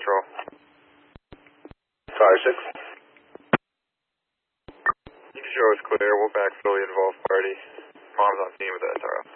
Patrol. 5-6. You can show us clear. We'll backfill the involved party. Mom's on scene with the SRO.